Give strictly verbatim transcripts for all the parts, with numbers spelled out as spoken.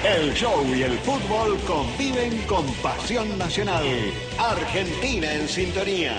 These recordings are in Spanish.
El show y el fútbol conviven con pasión nacional. Argentina en sintonía.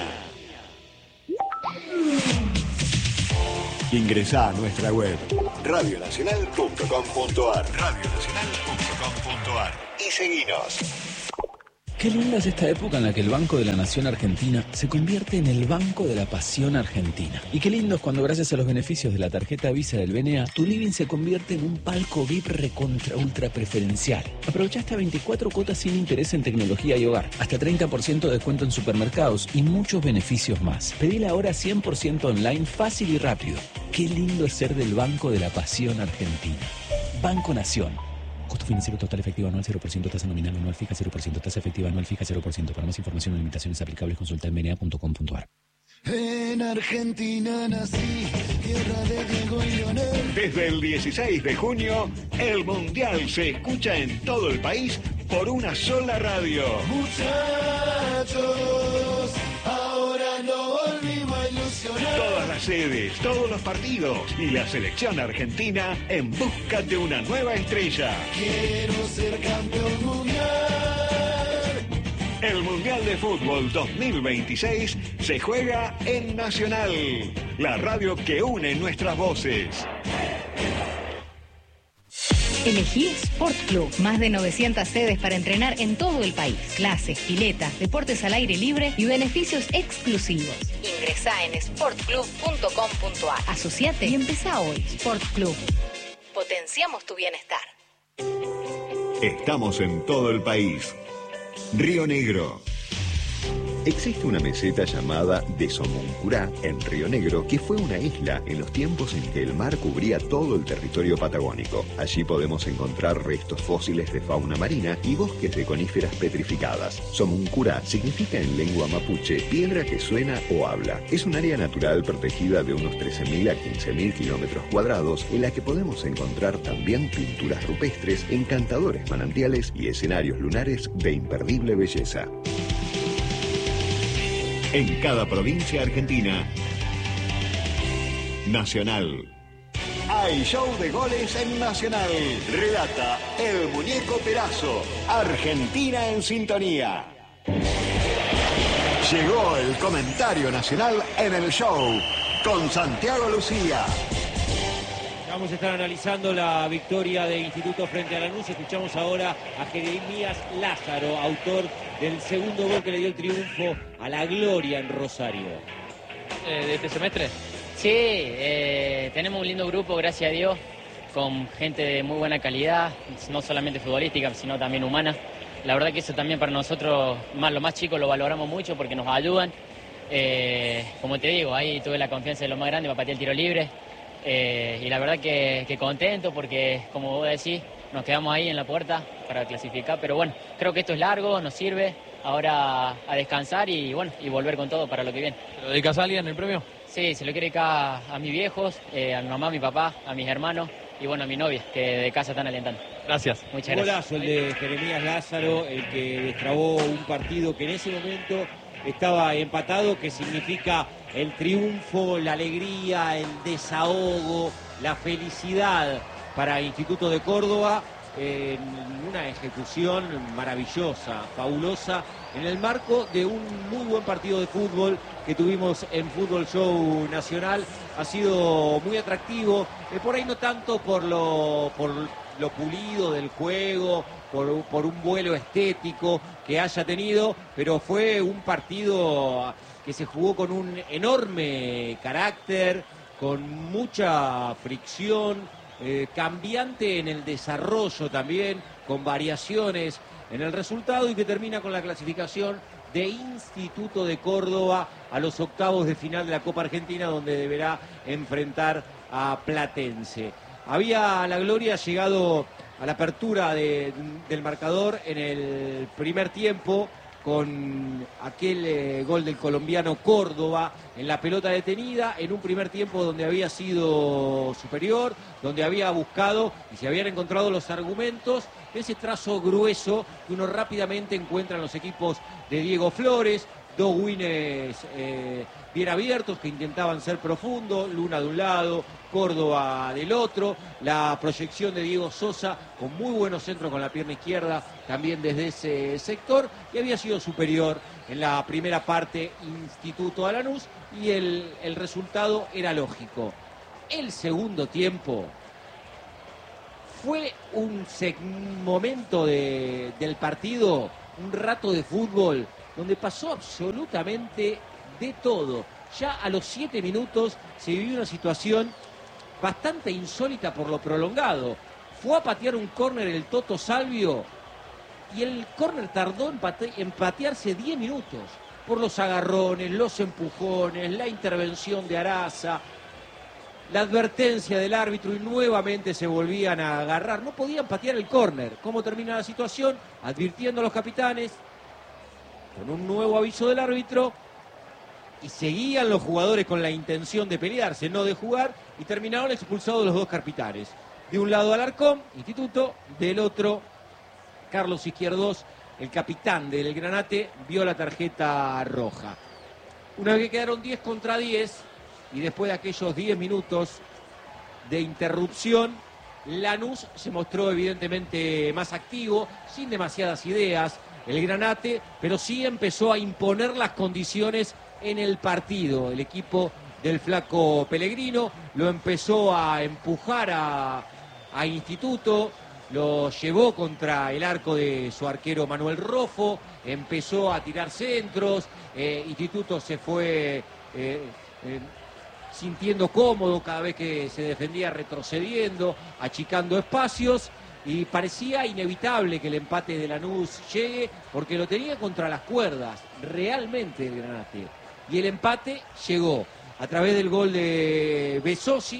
Ingresá a nuestra web radio nacional punto com punto ar radio nacional punto com punto ar y seguinos. Qué linda es esta época en la que el Banco de la Nación Argentina se convierte en el Banco de la Pasión Argentina. Y qué lindo es cuando, gracias a los beneficios de la tarjeta Visa del B N A, tu living se convierte en un palco V I P recontra ultra preferencial. Aprovecha hasta veinticuatro cuotas sin interés en tecnología y hogar, hasta treinta por ciento de descuento en supermercados y muchos beneficios más. Pedila ahora cien por ciento online, fácil y rápido. Qué lindo es ser del Banco de la Pasión Argentina. Banco Nación. Costo financiero total efectivo anual cero por ciento, tasa nominal anual fija cero por ciento, tasa efectiva anual fija cero por ciento. Para más información o limitaciones aplicables, consulta en b n a punto com punto ar. En Argentina nací, tierra de Diego y Lionel. Desde el dieciséis de junio, el Mundial se escucha en todo el país por una sola radio. Muchachos, ahora no volvimos a ilusionar. Todas las sedes, todos los partidos y la selección argentina en busca de una nueva estrella. Quiero ser campeón mundial. El Mundial de Fútbol dos mil veintiséis se juega en Nacional, la radio que une nuestras voces. Elegí Sport Club, más de novecientas sedes para entrenar en todo el país. Clases, piletas, deportes al aire libre y beneficios exclusivos. Ingresá en sport club punto com punto ar. Asociate y empezá hoy. Sport Club. Potenciamos tu bienestar. Estamos en todo el país. Río Negro. Existe una meseta llamada de Somoncurá, en Río Negro, que fue una isla en los tiempos en que el mar cubría todo el territorio patagónico. Allí podemos encontrar restos fósiles de fauna marina y bosques de coníferas petrificadas. Somoncurá significa en lengua mapuche piedra que suena o habla. Es un área natural protegida de unos trece mil a quince mil kilómetros cuadrados, en la que podemos encontrar también pinturas rupestres, encantadores manantiales y escenarios lunares de imperdible belleza. En cada provincia argentina, Nacional. Hay show de goles en Nacional. Relata el muñeco Perazo. Argentina en sintonía. Llegó el comentario nacional en el show con Santiago Lucía. Vamos a estar analizando la victoria de Instituto frente a Lanús. Escuchamos ahora a Jeremías Lázaro, autor del segundo gol que le dio el triunfo a la gloria en Rosario. Eh, ¿De este semestre? Sí, eh, tenemos un lindo grupo, gracias a Dios, con gente de muy buena calidad, no solamente futbolística, sino también humana. La verdad que eso también para nosotros, más los más chicos, lo valoramos mucho porque nos ayudan. Eh, como te digo, ahí tuve la confianza de los más grandes para patear el tiro libre. Eh, y la verdad que, que contento porque, como vos decís, nos quedamos ahí en la puerta para clasificar, pero bueno, creo que esto es largo, nos sirve ahora a descansar y bueno, y volver con todo para lo que viene. ¿Se lo dedicas a alguien el premio? Sí, se lo quiero dedicar a mis viejos, eh, a mi mamá, a mi papá, a mis hermanos y bueno, a mi novia, que de casa están alentando. Gracias. Muchas gracias. Golazo el de Jeremías Lázaro, el que destrabó un partido que en ese momento estaba empatado, que significa el triunfo, la alegría, el desahogo, la felicidad para Instituto de Córdoba, en una ejecución maravillosa, fabulosa, en el marco de un muy buen partido de fútbol que tuvimos en Fútbol Show Nacional. Ha sido muy atractivo, eh, por ahí no tanto por lo, por lo pulido del juego, por, por un vuelo estético que haya tenido, pero fue un partido que se jugó con un enorme carácter, con mucha fricción, eh, cambiante en el desarrollo también, con variaciones en el resultado y que termina con la clasificación de Instituto de Córdoba a los octavos de final de la Copa Argentina, donde deberá enfrentar a Platense. Había la gloria llegado a la apertura de, del marcador en el primer tiempo con aquel eh, gol del colombiano Córdoba en la pelota detenida, en un primer tiempo donde había sido superior, donde había buscado y se habían encontrado los argumentos de ese trazo grueso que uno rápidamente encuentra en los equipos de Diego Flores, dos wines eh, bien abiertos que intentaban ser profundos, Luna de un lado, Córdoba del otro, la proyección de Diego Sosa con muy buenos centros con la pierna izquierda también desde ese sector, y había sido superior en la primera parte Instituto a Lanús, y el, el resultado era lógico. El segundo tiempo fue un momento de, del partido, un rato de fútbol, donde pasó absolutamente de todo. Ya a los siete minutos se vivió una situación bastante insólita por lo prolongado. Fue a patear un córner el Toto Salvio y el córner tardó en, pate- en patearse diez minutos por los agarrones, los empujones, la intervención de Araza, la advertencia del árbitro, y nuevamente se volvían a agarrar. No podían patear el córner. ¿Cómo termina la situación? Advirtiendo a los capitanes, con un nuevo aviso del árbitro, y seguían los jugadores con la intención de pelearse, no de jugar, y terminaron expulsados los dos capitanes. De un lado Alarcón, Instituto, del otro Carlos Izquierdos, el capitán del Granate, vio la tarjeta roja. Una vez que quedaron diez contra diez, y después de aquellos diez minutos de interrupción, Lanús se mostró evidentemente más activo, sin demasiadas ideas, el Granate, pero sí empezó a imponer las condiciones en el partido. El equipo del Flaco Pellegrino lo empezó a empujar a, a Instituto, lo llevó contra el arco de su arquero Manuel Roffo, empezó a tirar centros, eh, Instituto se fue eh, eh, sintiendo cómodo cada vez que se defendía, retrocediendo, achicando espacios, y parecía inevitable que el empate de Lanús llegue, porque lo tenía contra las cuerdas, realmente, el Granate. Y el empate llegó a través del gol de Besosi,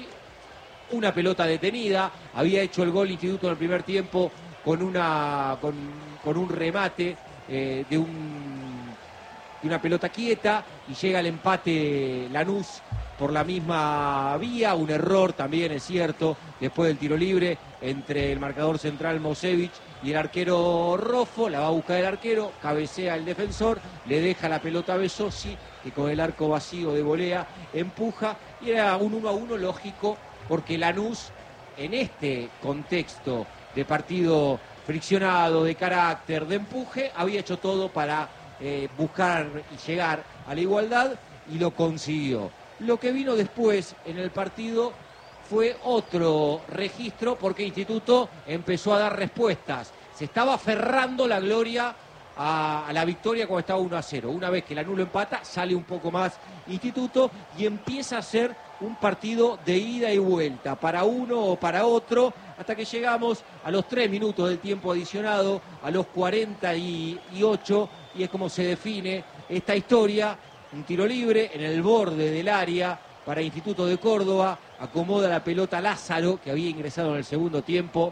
una pelota detenida. Había hecho el gol Instituto en el primer tiempo con, una, con, con un remate eh, de, un, de una pelota quieta, y llega el empate Lanús por la misma vía. Un error también, es cierto, después del tiro libre entre el marcador central Mosevich y el arquero Roffo. La va a buscar el arquero, cabecea el defensor, le deja la pelota a Besosi, que con el arco vacío de volea empuja, y era un uno a uno lógico, porque Lanús, en este contexto de partido friccionado, de carácter, de empuje, había hecho todo para eh, buscar y llegar a la igualdad, y lo consiguió. Lo que vino después en el partido fue otro registro, porque Instituto empezó a dar respuestas. Se estaba aferrando la gloria a, a la victoria cuando estaba uno a cero. Una vez que Lanús lo empata, sale un poco más Instituto y empieza a ser un partido de ida y vuelta, para uno o para otro, hasta que llegamos a los tres minutos del tiempo adicionado, a los cuarenta y ocho, y es como se define esta historia. Un tiro libre en el borde del área para Instituto de Córdoba, acomoda la pelota Lázaro, que había ingresado en el segundo tiempo,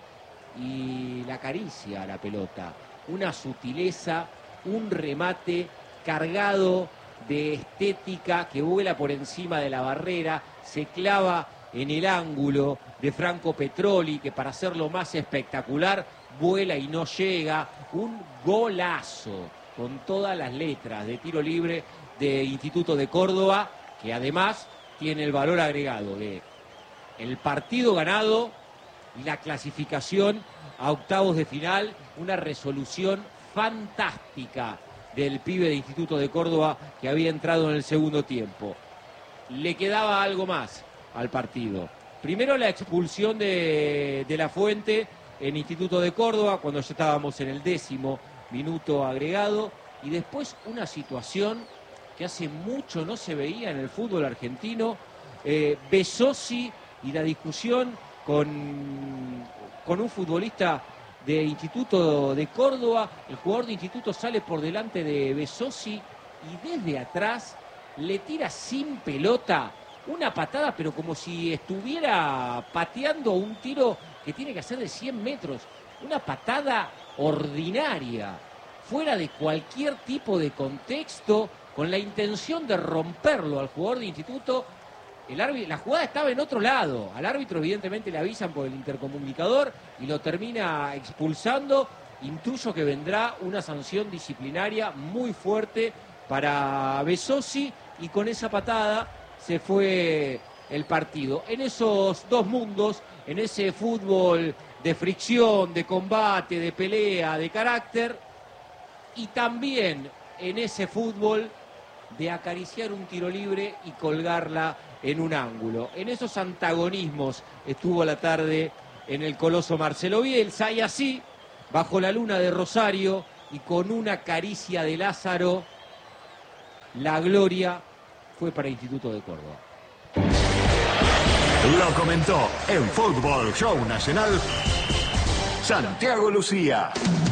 y la acaricia a la pelota. Una sutileza, un remate cargado de estética que vuela por encima de la barrera, se clava en el ángulo de Franco Petroli, que para hacerlo más espectacular vuela y no llega. Un golazo con todas las letras de tiro libre de Instituto de Córdoba, que además tiene el valor agregado de el partido ganado y la clasificación a octavos de final. Una resolución fantástica del pibe de Instituto de Córdoba, que había entrado en el segundo tiempo. Le quedaba algo más al partido. Primero, la expulsión de, de La Fuente en Instituto de Córdoba, cuando ya estábamos en el décimo minuto agregado, y después una situación que hace mucho no se veía en el fútbol argentino, eh, Besosi y la discusión con, con un futbolista de Instituto de Córdoba. El jugador de Instituto sale por delante de Besosi y desde atrás le tira sin pelota una patada, pero como si estuviera pateando un tiro que tiene que hacer de cien metros. Una patada ordinaria, fuera de cualquier tipo de contexto, con la intención de romperlo al jugador de Instituto. El árbitro, la jugada estaba en otro lado. Al árbitro evidentemente le avisan por el intercomunicador y lo termina expulsando. Intuyo que vendrá una sanción disciplinaria muy fuerte para Besosi y con esa patada se fue el partido. En esos dos mundos, en ese fútbol de fricción, de combate, de pelea, de carácter, y también en ese fútbol de acariciar un tiro libre y colgarla en un ángulo. En esos antagonismos estuvo la tarde en el Coloso Marcelo Bielsa, y así, bajo la luna de Rosario y con una caricia de Lázaro, la gloria fue para Instituto de Córdoba. Lo comentó en Fútbol Show Nacional Santiago Lucía.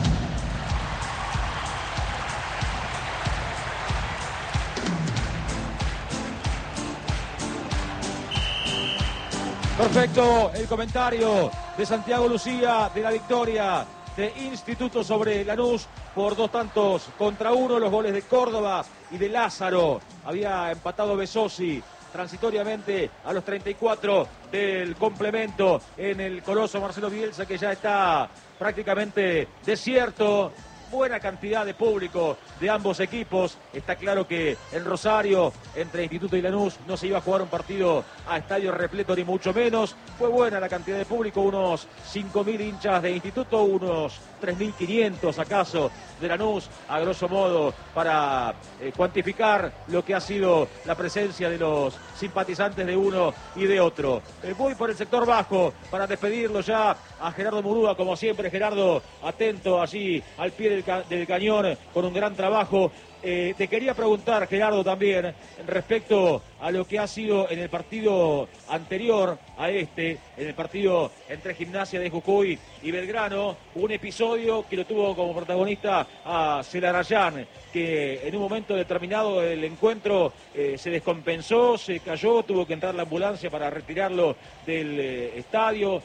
Perfecto, el comentario de Santiago Lucía de la victoria de Instituto sobre Lanús por dos tantos contra uno, los goles de Córdoba y de Lázaro. Había empatado Besosi transitoriamente a los treinta y cuatro del complemento en el Coloso Marcelo Bielsa, que ya está prácticamente desierto. Buena cantidad de público de ambos equipos. Está claro que en Rosario, entre Instituto y Lanús, no se iba a jugar un partido a estadio repleto ni mucho menos. Fue buena la cantidad de público, unos cinco mil hinchas de Instituto, unos tres mil quinientos acaso de Lanús, a grosso modo, para eh, cuantificar lo que ha sido la presencia de los simpatizantes de uno y de otro. Eh, voy por el sector bajo para despedirlo ya a Gerardo Murúa, como siempre. Gerardo, atento allí al pie del, ca del cañón, con un gran trabajo. Eh, te quería preguntar, Gerardo, también respecto a lo que ha sido en el partido anterior a este, en el partido entre Gimnasia de Jujuy y Belgrano, un episodio que lo tuvo como protagonista a Celarayán, que en un momento determinado del encuentro eh, se descompensó, se cayó, tuvo que entrar la ambulancia para retirarlo del eh, estadio,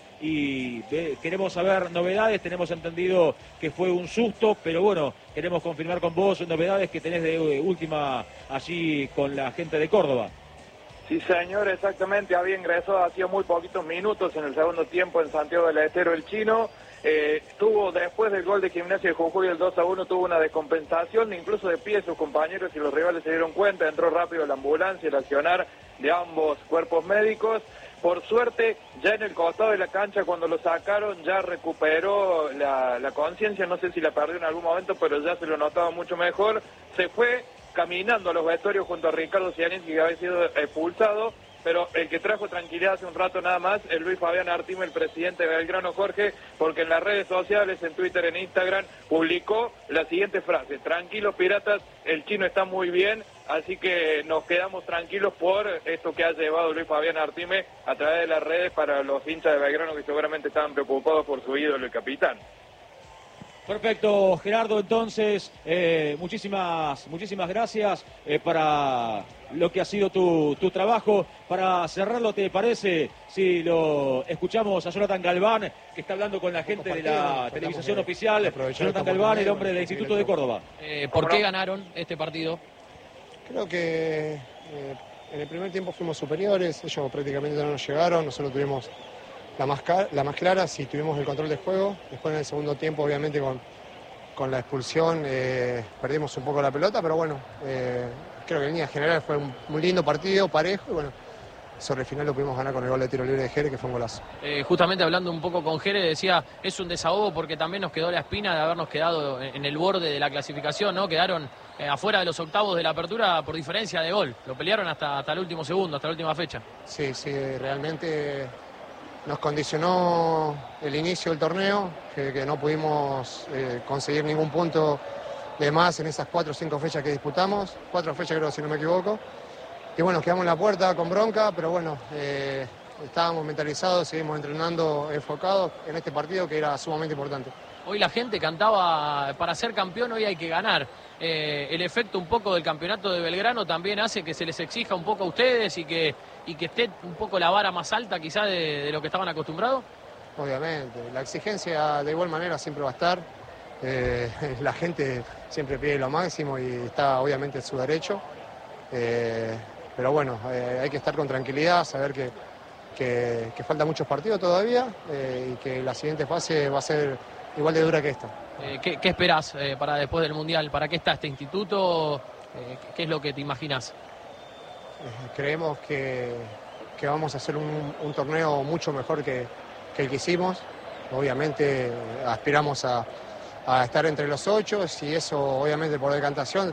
y eh, queremos saber novedades. Tenemos entendido que fue un susto, pero bueno, queremos confirmar con vos novedades que tenés de eh, última allí con la gente de Córdoba. Sí, señor, exactamente. Había ingresado hacía muy poquitos minutos en el segundo tiempo en Santiago del Estero el chino. Eh, tuvo, después del gol de Gimnasia de Jujuy, el dos a uno, tuvo una descompensación, incluso de pie sus compañeros y los rivales se dieron cuenta. Entró rápido la ambulancia, el accionar de ambos cuerpos médicos. Por suerte, ya en el costado de la cancha, cuando lo sacaron, ya recuperó la, la conciencia. No sé si la perdió en algún momento, pero ya se lo notaba mucho mejor. Se fue caminando a los vestuarios junto a Ricardo Cianetti, que había sido expulsado, pero el que trajo tranquilidad hace un rato nada más, el Luis Fabián Artime, el presidente de Belgrano, Jorge, porque en las redes sociales, en Twitter, en Instagram, publicó la siguiente frase: tranquilos piratas, el chino está muy bien. Así que nos quedamos tranquilos por esto que ha llevado Luis Fabián Artime a través de las redes para los hinchas de Belgrano, que seguramente estaban preocupados por su ídolo, el capitán. Perfecto, Gerardo, entonces, eh, muchísimas muchísimas gracias eh, para lo que ha sido tu, tu trabajo. Para cerrarlo, ¿te parece si lo escuchamos a Jonathan Galván, que está hablando con la gente de la televisación oficial? Jonathan Galván, el hombre del Instituto de Córdoba. Eh, ¿Por qué ganaron este partido? Creo que eh, en el primer tiempo fuimos superiores, ellos prácticamente no nos llegaron, nosotros tuvimos la más, la más clara, sí tuvimos el control del juego. Después en el segundo tiempo, obviamente con, con la expulsión, eh, perdimos un poco la pelota, pero bueno, eh, creo que en línea general fue un, un lindo partido, parejo, y bueno, sobre el final lo pudimos ganar con el gol de tiro libre de Jere, que fue un golazo. Eh, justamente hablando un poco con Jere, decía, es un desahogo porque también nos quedó la espina de habernos quedado en el borde de la clasificación, ¿no? Quedaron eh, afuera de los octavos de la apertura por diferencia de gol. Lo pelearon hasta, hasta el último segundo, hasta la última fecha. Sí, sí, realmente nos condicionó el inicio del torneo, que, que no pudimos eh, conseguir ningún punto de más en esas cuatro o cinco fechas que disputamos. Cuatro fechas creo, si no me equivoco. Y bueno, quedamos en la puerta con bronca, pero bueno, eh, estábamos mentalizados, seguimos entrenando enfocados en este partido que era sumamente importante. Hoy la gente cantaba, para ser campeón hoy hay que ganar. Eh, el efecto un poco del campeonato de Belgrano también hace que se les exija un poco a ustedes y que, y que esté un poco la vara más alta quizá de, de lo que estaban acostumbrados. Obviamente, la exigencia de igual manera siempre va a estar. Eh, la gente siempre pide lo máximo y está obviamente en su derecho. Eh, Pero bueno, eh, hay que estar con tranquilidad, saber que, que, que faltan muchos partidos todavía eh, y que la siguiente fase va a ser igual de dura que esta. Eh, ¿qué, ¿Qué esperás eh, para después del Mundial? ¿Para qué está este instituto? Eh, ¿Qué es lo que te imaginas? Eh, creemos que, que vamos a hacer un, un torneo mucho mejor que, que el que hicimos. Obviamente aspiramos a, a estar entre los ocho, y eso obviamente por decantación,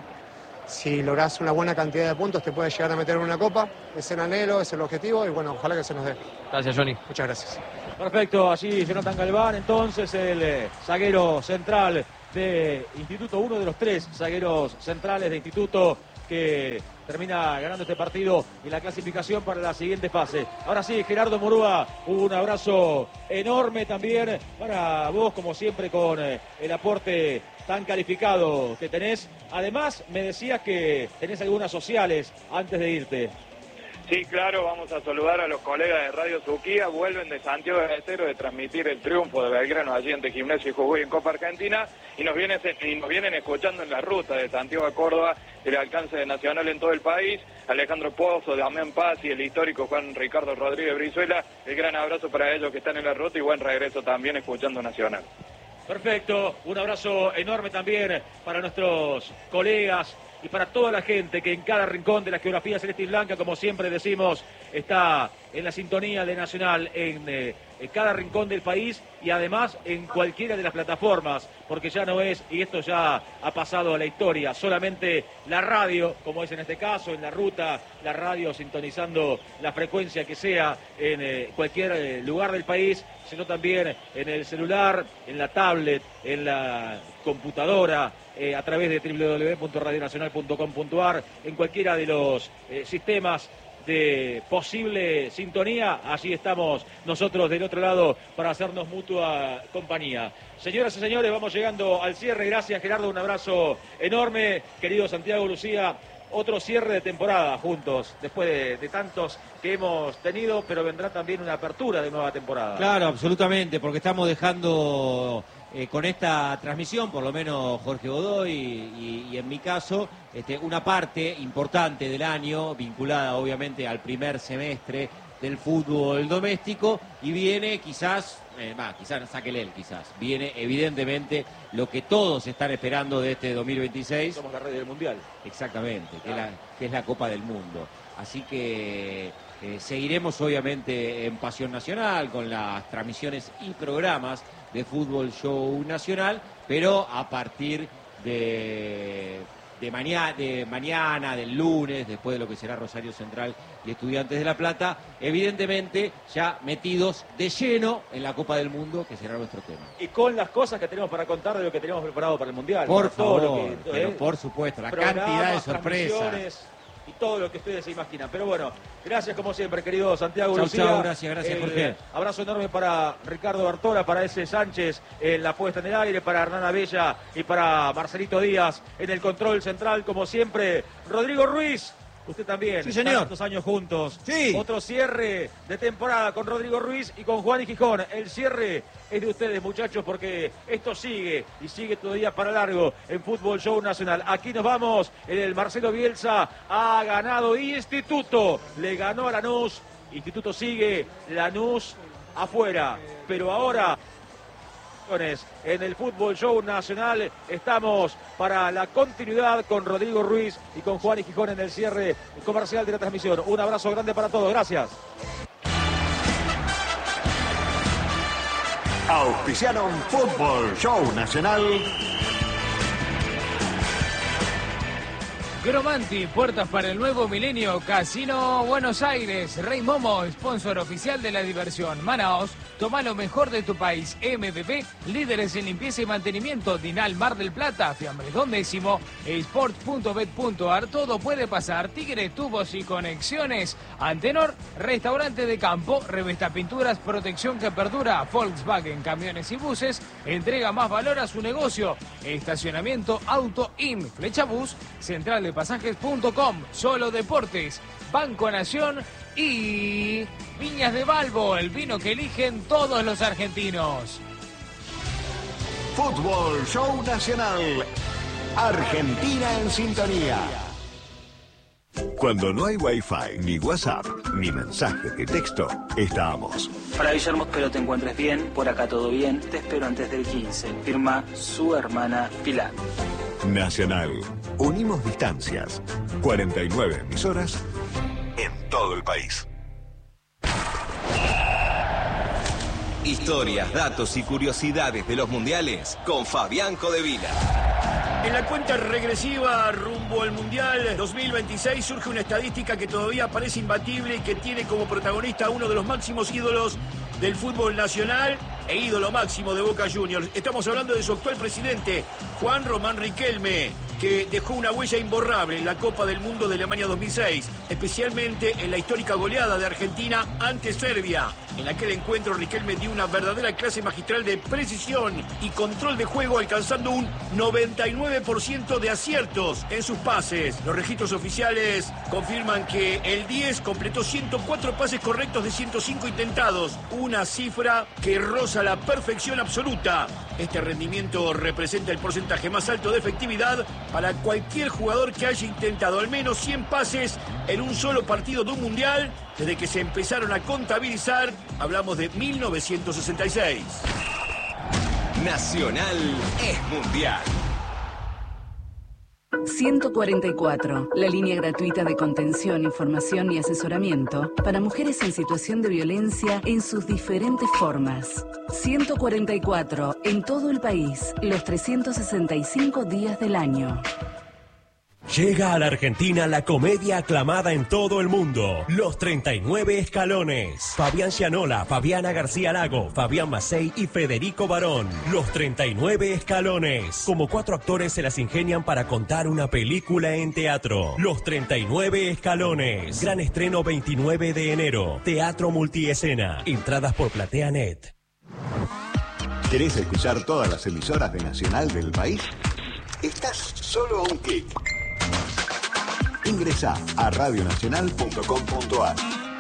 si lográs una buena cantidad de puntos te puedes llegar a meter en una copa. Es el anhelo, es el objetivo y bueno, ojalá que se nos dé. Gracias, Johnny. Muchas gracias. Perfecto, allí Jonathan Galván, entonces el eh, zaguero central de Instituto, uno de los tres zagueros centrales de Instituto que termina ganando este partido y la clasificación para la siguiente fase. Ahora sí, Gerardo Murúa, un abrazo enorme también para vos, como siempre, con eh, el aporte tan calificado que tenés. Además, me decías que tenés algunas sociales antes de irte. Sí, claro, vamos a saludar a los colegas de Radio Suquía, vuelven de Santiago del Estero de transmitir el triunfo de Belgrano allí ante Gimnasia y Jujuy en Copa Argentina, y nos vienen, y nos vienen escuchando en la ruta de Santiago a Córdoba, el alcance de Nacional en todo el país. Alejandro Pozo, Damián Paz y el histórico Juan Ricardo Rodríguez Brizuela, el gran abrazo para ellos que están en la ruta y buen regreso también escuchando Nacional. Perfecto, un abrazo enorme también para nuestros colegas y para toda la gente que en cada rincón de la geografía celeste y blanca, como siempre decimos, está en la sintonía de Nacional, en, eh, en cada rincón del país y además en cualquiera de las plataformas, porque ya no es, y esto ya ha pasado a la historia, solamente la radio, como es en este caso, en la ruta, la radio sintonizando la frecuencia que sea en eh, cualquier eh, lugar del país, sino también en el celular, en la tablet, en la computadora, eh, a través de doble u doble u doble u punto radio nacional punto com punto a r, en cualquiera de los eh, sistemas de posible sintonía. Allí estamos nosotros del otro lado para hacernos mutua compañía. Señoras y señores, vamos llegando al cierre. Gracias, Gerardo, un abrazo enorme. Querido Santiago, Lucía, otro cierre de temporada juntos, después de, de tantos que hemos tenido, pero vendrá también una apertura de nueva temporada. Claro, absolutamente, porque estamos dejando eh, con esta transmisión, por lo menos Jorge Godoy y, y, y en mi caso, este, una parte importante del año vinculada obviamente al primer semestre del fútbol doméstico, y viene quizás, eh, bah, quizás sáquele él, quizás, viene evidentemente lo que todos están esperando de este dos mil veintiséis. Somos la red del Mundial. Exactamente, que, ah. es la, que es la Copa del Mundo. Así que eh, seguiremos obviamente en Pasión Nacional con las transmisiones y programas de Fútbol Show Nacional, pero a partir de... De mañana, de mañana, del lunes, después de lo que será Rosario Central y Estudiantes de La Plata, evidentemente ya metidos de lleno en la Copa del Mundo, que será nuestro tema. Y con las cosas que tenemos para contar de lo que tenemos preparado para el Mundial. Por todo favor, lo que, pero eh, por supuesto, la cantidad de sorpresas. Y todo lo que ustedes se imaginan. Pero bueno, gracias como siempre, querido Santiago Chau, Lucía. chau, gracias, gracias, eh, Jorge. Abrazo enorme para Ricardo Bartola, para ese Sánchez en la puesta en el aire, para Hernán Bella y para Marcelito Díaz en el control central, como siempre. Rodrigo Ruiz, usted también. Sí, señor. Tantos años juntos. Sí. Otro cierre de temporada con Rodrigo Ruiz y con Juan y Gijón. El cierre es de ustedes, muchachos, porque esto sigue y sigue todavía para largo en Fútbol Show Nacional. Aquí nos vamos. El Marcelo Bielsa ha ganado Instituto. Le ganó a Lanús. Instituto sigue. Lanús afuera. Pero ahora... En el Fútbol Show Nacional estamos para la continuidad con Rodrigo Ruiz y con Juan y Gijón en el cierre comercial de la transmisión. Un abrazo grande para todos. Gracias. Auspiciaron Fútbol Show Nacional. Gromanti, puertas para el nuevo milenio. Casino Buenos Aires. Rey Momo, sponsor oficial de la diversión. Manaos, toma lo mejor de tu país. M V P, líderes en limpieza y mantenimiento. Dinal Mar del Plata, Fiambredón décimo. Sport punto bet punto a r, todo puede pasar. Tigre, tubos y conexiones. Antenor, restaurante de campo. Revesta pinturas, protección que perdura. Volkswagen, camiones y buses. Entrega más valor a su negocio. Estacionamiento Auto In. Flechabús, central de pasajes punto com, Solo Deportes, Banco Nación y Viñas de Balbo, el vino que eligen todos los argentinos. Fútbol Show Nacional. Argentina en sintonía. Cuando no hay Wi-Fi ni WhatsApp, ni mensajes de texto, estamos. Hola Guillermo, espero te encuentres bien, por acá todo bien, te espero antes del quince. Firma su hermana Pilar. Nacional. Unimos distancias. cuarenta y nueve emisoras en todo el país. Historias, datos y curiosidades de los mundiales con Fabián Codevila. En la cuenta regresiva rumbo al Mundial dos mil veintiséis surge una estadística que todavía parece imbatible y que tiene como protagonista a uno de los máximos ídolos del fútbol nacional e ídolo máximo de Boca Juniors. Estamos hablando de su actual presidente, Juan Román Riquelme, que dejó una huella imborrable en la Copa del Mundo de Alemania dos mil seis, especialmente en la histórica goleada de Argentina ante Serbia. En aquel encuentro Riquelme dio una verdadera clase magistral de precisión y control de juego, alcanzando un noventa y nueve por ciento de aciertos en sus pases. Los registros oficiales confirman que el diez completó ciento cuatro pases correctos de ciento cinco intentados, una cifra que roza la perfección absoluta. Este rendimiento representa el porcentaje más alto de efectividad para cualquier jugador que haya intentado al menos cien pases en un solo partido de un mundial desde que se empezaron a contabilizar. Hablamos de mil novecientos sesenta y seis. Nacional es mundial. ciento cuarenta y cuatro, la línea gratuita de contención, información y asesoramiento para mujeres en situación de violencia en sus diferentes formas. ciento cuarenta y cuatro, en todo el país, los trescientos sesenta y cinco días del año. Llega a la Argentina la comedia aclamada en todo el mundo, Los treinta y nueve Escalones. Fabián Gianola, Fabiana García Lago, Fabián Macei y Federico Barón. Los treinta y nueve Escalones. Como cuatro actores se las ingenian para contar una película en teatro. Los treinta y nueve Escalones. Gran estreno veintinueve de enero. Teatro Multiescena. Entradas por PlateaNet. ¿Querés escuchar todas las emisoras de Nacional del país? Estás solo a un clic. Ingresa a radio nacional punto com punto a r.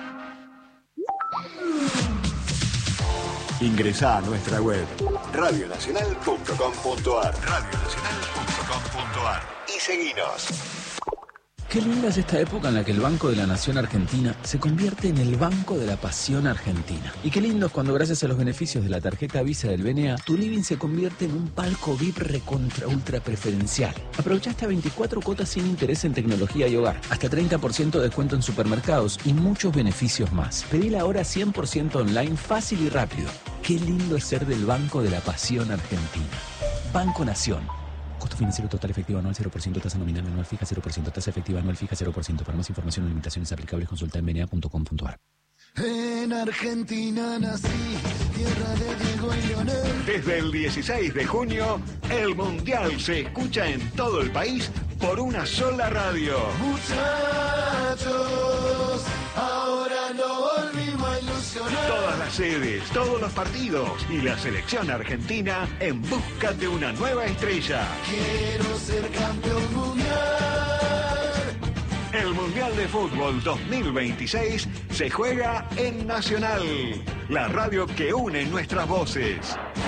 Ingresa a nuestra web radio nacional punto com punto a r. radio nacional punto com punto a r. Y seguinos. Qué linda es esta época en la que el Banco de la Nación Argentina se convierte en el Banco de la Pasión Argentina. Y qué lindo es cuando gracias a los beneficios de la tarjeta Visa del B N A, tu living se convierte en un palco V I P recontra ultra preferencial. Aprovecha hasta veinticuatro cuotas sin interés en tecnología y hogar, hasta treinta por ciento de descuento en supermercados y muchos beneficios más. Pedila ahora cien por ciento online, fácil y rápido. Qué lindo es ser del Banco de la Pasión Argentina. Banco Nación. Costo financiero total efectivo anual cero por ciento, tasa nominal anual fija cero por ciento, tasa efectiva anual fija cero por ciento. Para más información o limitaciones aplicables consulta en b n a punto com punto a r. En Argentina nací, tierra de Diego y Leonel. Desde el dieciséis de junio, el Mundial se escucha en todo el país por una sola radio. Muchachos, ahora no volvimos a ilusionar. Todas las sedes, todos los partidos y la selección argentina en busca de una nueva estrella. Quiero ser campeón mundial. El Mundial de Fútbol dos mil veintiséis se juega en Nacional, la radio que une nuestras voces.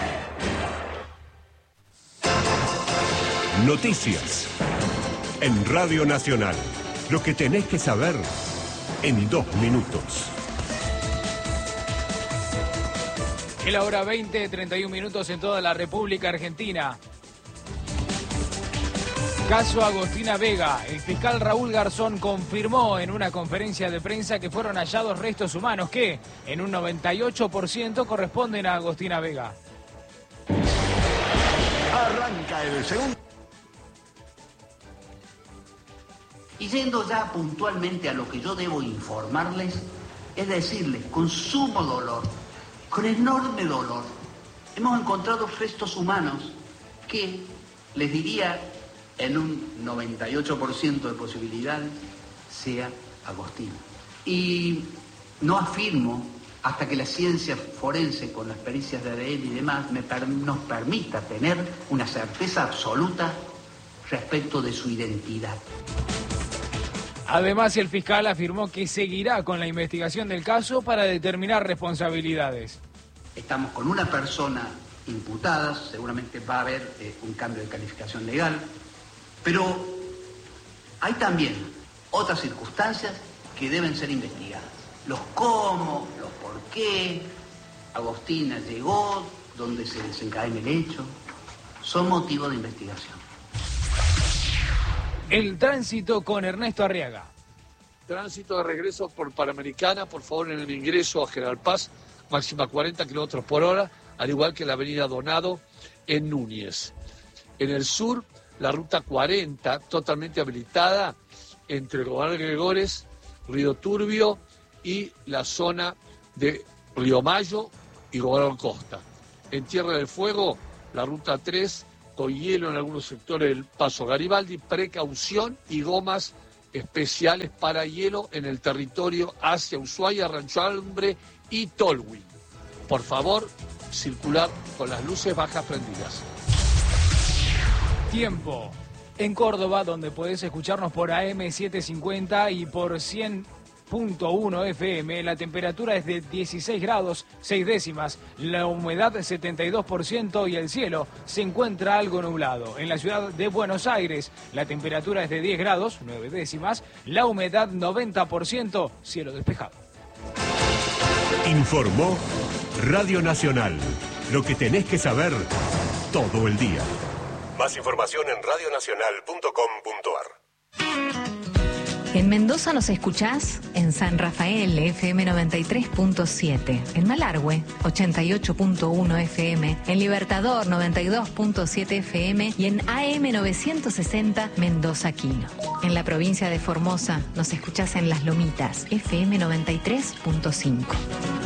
Noticias en Radio Nacional. Lo que tenés que saber en dos minutos. Es la hora veinte, treinta y un minutos en toda la República Argentina. Caso Agostina Vega. El fiscal Raúl Garzón confirmó en una conferencia de prensa que fueron hallados restos humanos que, en un noventa y ocho por ciento, corresponden a Agostina Vega. Arranca el segundo. Y yendo ya puntualmente a lo que yo debo informarles, es decirles, con sumo dolor, con enorme dolor, hemos encontrado restos humanos que, les diría, en un noventa y ocho por ciento de posibilidades, sea Agostina. Y no afirmo, hasta que la ciencia forense, con las pericias de A D N y demás, me per- nos permita tener una certeza absoluta respecto de su identidad. Además, el fiscal afirmó que seguirá con la investigación del caso para determinar responsabilidades. Estamos con una persona imputada, seguramente va a haber eh, un cambio de calificación legal, pero hay también otras circunstancias que deben ser investigadas. los cómo, los por qué. Agostina llegó, dónde se desencadena el hecho. Son motivo de investigación. El tránsito con Ernesto Arriaga. Tránsito de regreso por Panamericana, por favor, en el ingreso a General Paz, máxima cuarenta kilómetros por hora, al igual que la avenida Donado en Núñez. En el sur, la ruta cuarenta, totalmente habilitada entre Gobernador Gregores, Río Turbio y la zona de Río Mayo y Gobernador Costa. En Tierra del Fuego, la ruta tres, con hielo en algunos sectores del Paso Garibaldi, precaución y gomas especiales para hielo en el territorio hacia Ushuaia, Rancho Hambre y Tolwyn. Por favor, circular con las luces bajas prendidas. Tiempo. En Córdoba, donde podés escucharnos por A M setecientos cincuenta y por cien punto uno F M, la temperatura es de dieciséis grados, seis décimas, la humedad setenta y dos por ciento y el cielo se encuentra algo nublado. En la ciudad de Buenos Aires, la temperatura es de diez grados, nueve décimas, la humedad noventa por ciento, cielo despejado. Informó Radio Nacional. Lo que tenés que saber todo el día. Más información en radio nacional punto com punto ar. En Mendoza nos escuchás en San Rafael, F M noventa y tres punto siete, en Malargüe, ochenta y ocho punto uno F M, en Libertador, noventa y dos punto siete F M y en A M novecientos sesenta Mendoza Quino. En la provincia de Formosa nos escuchás en Las Lomitas, F M noventa y tres punto cinco.